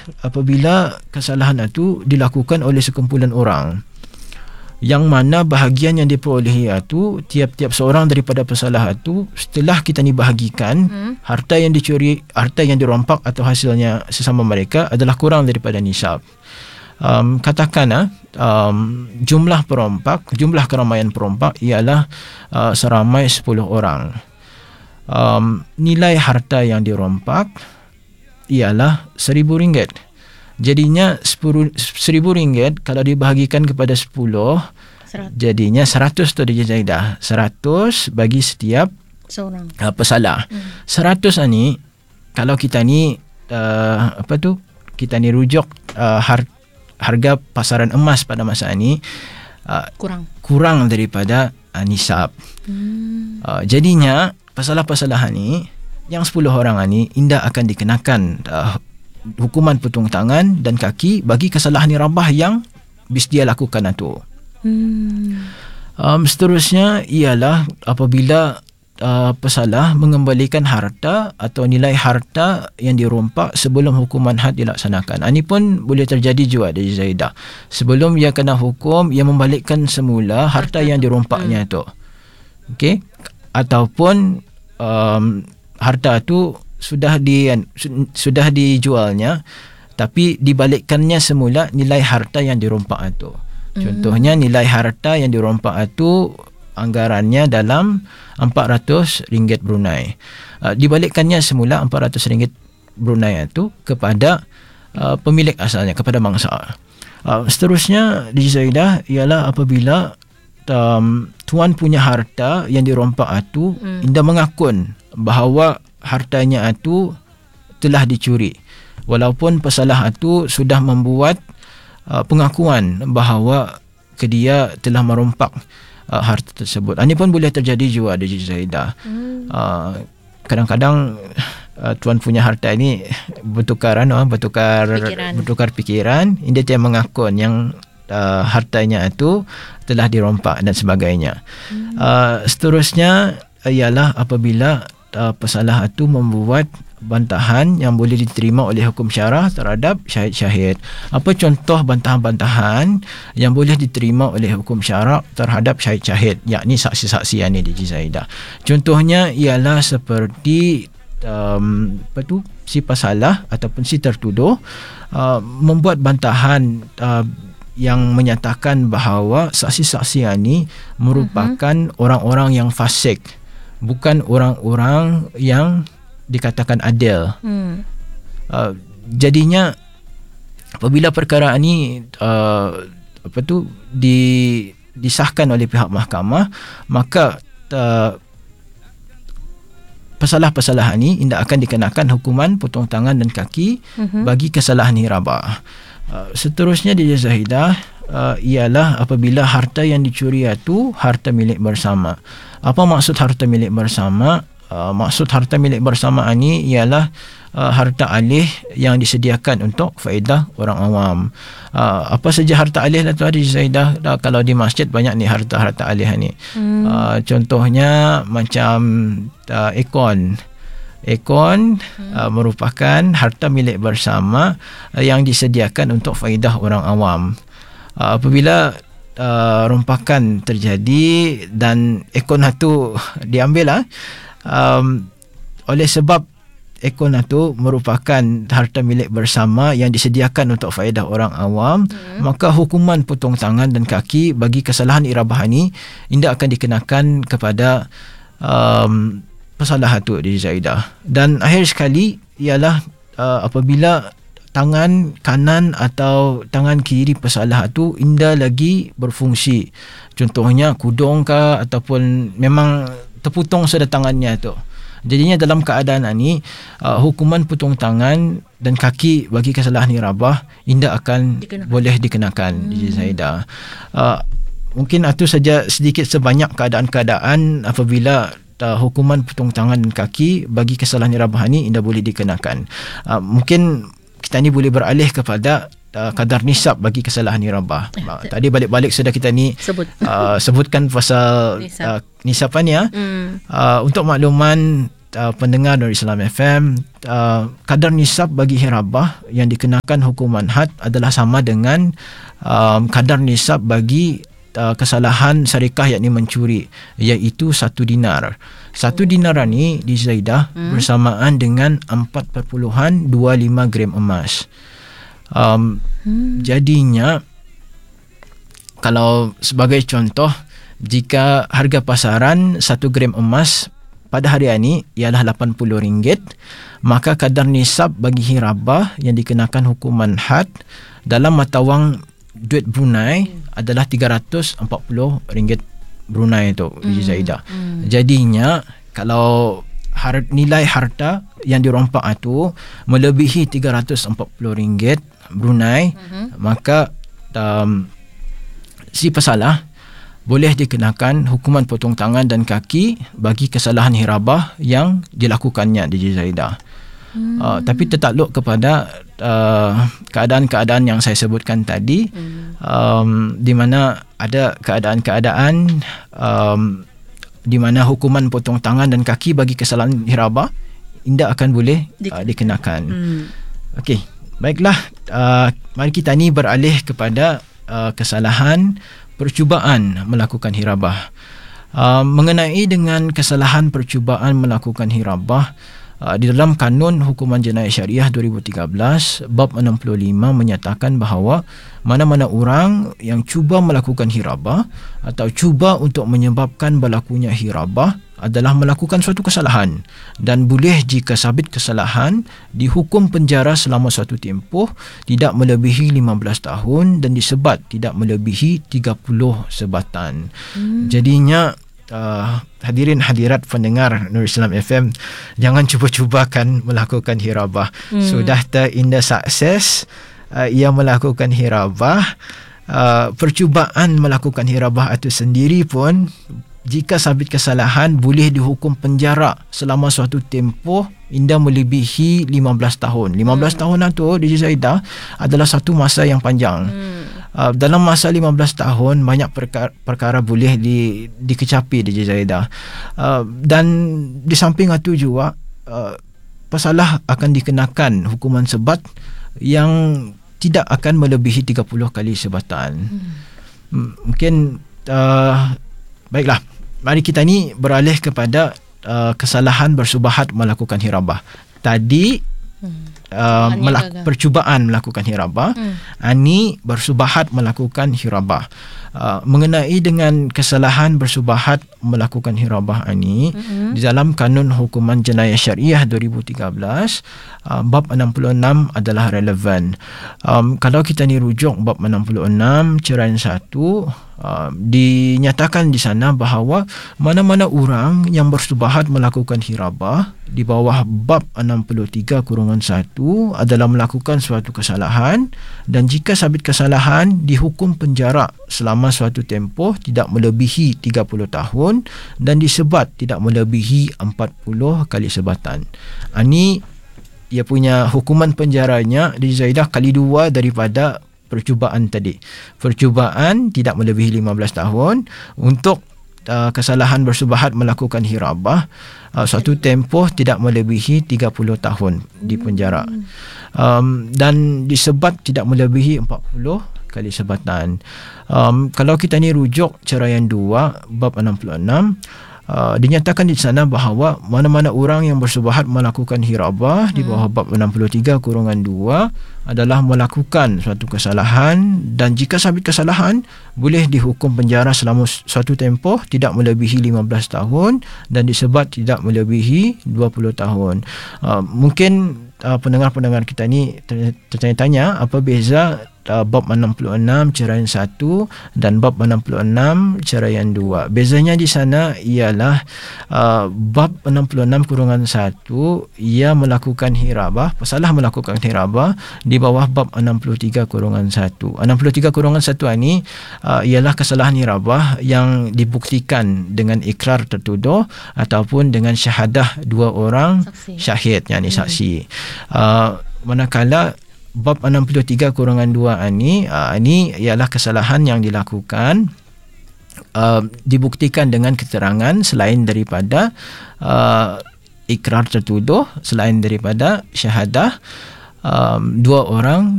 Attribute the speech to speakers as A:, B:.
A: apabila kesalahan itu dilakukan oleh sekumpulan orang, yang mana bahagian yang diperolehi itu, tiap-tiap seorang daripada pesalah itu, setelah kita ni bahagikan, harta yang dicuri, harta yang dirompak atau hasilnya sesama mereka adalah kurang daripada nisab. Katakan jumlah keramaian perompak ialah seramai 10 orang. Nilai harta yang dirompak ialah RM1,000. Jadinya RM1,000 kalau dibahagikan kepada 10, 100. Jadinya 100 tu dia Zaidah. 100 bagi setiap seorang pesalah. 100 ni kalau kita ni kita ni rujuk harga pasaran emas pada masa ini kurang daripada nisab. Jadinya pesalah-pesalah ni yang 10 orang ni indah akan dikenakan hukuman potong tangan dan kaki bagi kesalahan nirabah yang bis dia lakukan itu. Seterusnya ialah apabila pesalah mengembalikan harta atau nilai harta yang dirompak sebelum hukuman had dilaksanakan. Ini pun boleh terjadi juga dari Zaidah. Sebelum ia kena hukum, ia membalikkan semula harta yang dirompaknya itu. Okey? Ataupun harta itu sudah dijualnya, tapi dibalikkannya semula nilai harta yang dirompak itu. Contohnya nilai harta yang dirompak itu anggarannya dalam RM400 Brunei. Dibalikkannya semula RM400 Brunei itu kepada pemilik asalnya, kepada mangsa. Seterusnya di Zaidah ialah apabila tuan punya harta yang dirompak itu indah mengakun bahawa hartanya itu telah dicuri, walaupun pesalah itu sudah membuat pengakuan bahawa dia telah merompak harta tersebut. Ini pun boleh terjadi juga di Zaidah. Kadang-kadang tuan punya harta ini bertukar pikiran, dia mengakun yang hartanya itu telah dirompak dan sebagainya. Seterusnya ialah apabila pesalah itu membuat bantahan yang boleh diterima oleh hukum syarah terhadap syahid-syahid. Apa contoh bantahan-bantahan yang boleh diterima oleh hukum syarah terhadap syahid-syahid, yakni saksi-saksi yang ini di Zaidah? Contohnya ialah seperti si pesalah ataupun si tertuduh membuat bantahan yang menyatakan bahawa saksi-saksi yang ini merupakan orang-orang yang fasik, bukan orang-orang yang dikatakan adil. Jadinya apabila perkara ini disahkan oleh pihak mahkamah, maka pesalah-pesalah ini tidak akan dikenakan hukuman potong tangan dan kaki bagi kesalahan hirabah. Seterusnya di Zaidah ialah apabila harta yang dicuri itu harta milik bersama. Apa maksud harta milik bersama? Maksud harta milik bersama ini ialah harta alih yang disediakan untuk faedah orang awam. Apa saja harta alih itu ada di Zaidah? Kalau di masjid banyak ni harta-harta alih ni. Contohnya macam ekon merupakan harta milik bersama yang disediakan untuk faedah orang awam. Apabila rompakan terjadi dan ekon itu diambil oleh sebab ekon itu merupakan harta milik bersama yang disediakan untuk faedah orang awam, maka hukuman potong tangan dan kaki bagi kesalahan irabah ini tidak akan dikenakan kepada pesalah itu di Zaidah. Dan akhir sekali ialah apabila tangan kanan atau tangan kiri pesalah itu indah lagi berfungsi, contohnya kudung ke ataupun memang terputung sudah tangannya tu. Jadinya dalam keadaan ini hukuman potong tangan dan kaki bagi kesalahan hirabah tidak akan boleh dikenakan di Zaidah. Mungkin itu saja sedikit sebanyak keadaan-keadaan apabila hukuman potong tangan dan kaki bagi kesalahan hirabah ini tidak boleh dikenakan. Mungkin kita ni boleh beralih kepada kadar nisab bagi kesalahan hirabah. Tadi balik-balik sudah kita ni sebutkan pasal nisaban ya. Untuk makluman, pendengar dari Islam FM, kadar nisab bagi hirabah yang dikenakan hukuman had adalah sama dengan kadar nisab bagi kesalahan syarikah, yakni mencuri, iaitu 1 dinar. 1 dinar ni di Zaidah bersamaan dengan 4.25 gram emas. Jadinya kalau sebagai contoh, jika harga pasaran 1 gram emas pada hari ini ialah RM80, maka kadar nisab bagi hirabah yang dikenakan hukuman had dalam mata wang duit Brunei adalah RM340 Brunei itu, Zaidah. Jadinya kalau nilai harta yang dirompak itu melebihi RM340 Brunei, maka si pesalah boleh dikenakan hukuman potong tangan dan kaki bagi kesalahan hirabah yang dilakukannya di Zaidah. Tapi tertakluk kepada keadaan-keadaan yang saya sebutkan tadi, di mana ada keadaan-keadaan di mana hukuman potong tangan dan kaki bagi kesalahan hirabah tidak akan boleh dikenakan. Okey, baiklah, mari kita ni beralih kepada kesalahan percubaan melakukan hirabah. Mengenai dengan kesalahan percubaan melakukan hirabah, di dalam Kanun Hukuman Jenayah Syariah 2013 bab 65 menyatakan bahawa mana-mana orang yang cuba melakukan hirabah atau cuba untuk menyebabkan berlakunya hirabah adalah melakukan suatu kesalahan, dan boleh jika sabit kesalahan dihukum penjara selama suatu tempoh tidak melebihi 15 tahun dan disebat tidak melebihi 30 sebatan. Jadinya hadirin hadirat pendengar Nur Islam FM, jangan cuba-cubakan melakukan hirabah. Sudah terindah sukses ia melakukan hirabah, percubaan melakukan hirabah itu sendiri pun jika sabit kesalahan boleh dihukum penjara selama suatu tempoh hingga melebihi 15 tahun. 15 tahun itu di Zaidah adalah satu masa yang panjang. Dalam masa 15 tahun banyak perkara boleh dikecapi di Zaidah. Dan di samping itu juga pesalah akan dikenakan hukuman sebat yang tidak akan melebihi 30 kali sebatan. Mungkin baiklah, mari kita ni beralih kepada kesalahan bersubahat melakukan hirabah. Tadi percubaan melakukan hirabah, ini bersubahat melakukan hirabah. Mengenai dengan kesalahan bersubahat melakukan hirabah ini, di dalam Kanun Hukuman Jenayah Syariah 2013 bab 66 adalah relevan. Kalau kita ni rujuk bab 66 ceraian 1, dinyatakan di sana bahawa mana-mana orang yang bersubahat melakukan hirabah di bawah bab 63-1 adalah melakukan suatu kesalahan, dan jika sabit kesalahan dihukum penjara selama suatu tempoh tidak melebihi 30 tahun dan disebat tidak melebihi 40 kali sebatan. Ini ia punya hukuman penjaranya di Zaidah kali 2 daripada percubaan tadi. Percubaan tidak melebihi 15 tahun. Untuk kesalahan bersubahat melakukan hirabah, suatu tempoh tidak melebihi 30 tahun di penjara, dan disebat tidak melebihi 40 kali sebatan. Kalau kita ni rujuk ceraian 2 bab 66, dinyatakan di sana bahawa mana-mana orang yang bersubahat melakukan hirabah di bawah bab 63-2 adalah melakukan suatu kesalahan, dan jika sabit kesalahan boleh dihukum penjara selama suatu tempoh tidak melebihi 15 tahun dan disebat tidak melebihi 20 tahun. Mungkin pendengar-pendengar kita ni tertanya-tanya apa beza bab 66 ceraian 1 dan bab 66 ceraian 2. Bezanya di sana ialah bab 66-1 ia melakukan hirabah, pesalah melakukan hirabah di bawah bab 63-1. 63-1 ini ialah kesalahan hirabah yang dibuktikan dengan ikrar tertuduh ataupun dengan syahadah 2 orang syahid, yakni saksi. Manakala bab 63-2 ini ialah kesalahan yang dilakukan dibuktikan dengan keterangan selain daripada ikrar tertuduh selain daripada syahadah 2 orang